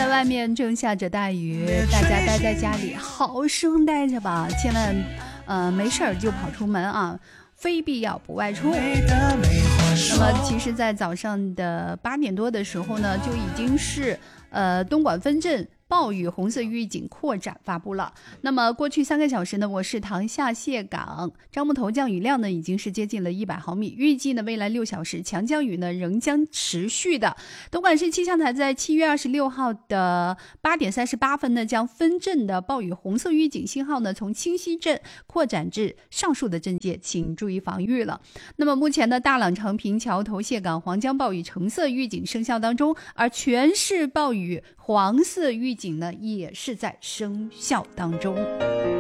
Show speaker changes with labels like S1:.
S1: 外面正下着大雨，大家待在家里好生待着吧，千万没事儿就跑出门啊，非必要不外出。那么其实在早上的8点多的时候呢，就已经是东莞分镇暴雨红色预警扩展发布了。那么过去3个小时呢，我市塘下蟹港樟木头降雨量呢已经是接近了100毫米，预计呢未来6小时强降雨呢仍将持续的。东莞市气象台在7月26号的8点38分呢，将分镇的暴雨红色预警信号呢从清溪镇扩展至上述的镇界，请注意防御了。那么目前的大朗城、平桥、头蟹港、黄江暴雨橙色预警生效当中，而全市暴雨黄色预警呢也是在生效当中。